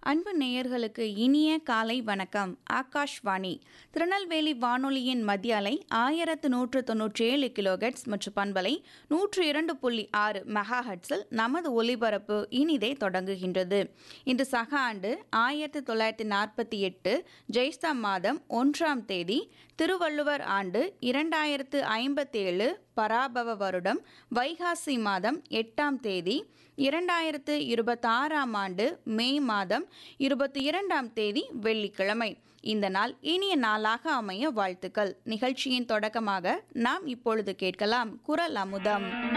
அன்பு நேயர்களுக்கு இனிய காலை வணக்கம். ஆகாஷ்வாணி திருநெல்வேலி வானொலியின் மத்திய அலை 1197 கிலோஹெட்ஸ் மற்றும் பண்பலை 102.6 மெகா ஹெர்ட்ஸில் நமது ஒலிபரப்பு இனிதே தொடங்குகின்றது. இன்று சக ஆண்டு 1948 ஜெய்ஸ்தா மாதம் 1ஆம் தேதி, திருவள்ளுவர் ஆண்டு 2057 பராபவ வருடம் வைகாசி மாதம் 8ஆம் தேதி, 2026ஆம் ஆண்டு மே மாதம் 22ஆம் தேதி வெள்ளிக்கிழமை. இந்த நாள் இனிய நாளாக அமைய வாழ்த்துக்கள். நிகழ்ச்சியின் தொடக்கமாக நாம் இப்பொழுது கேட்கலாம் குரல் அமுதம்.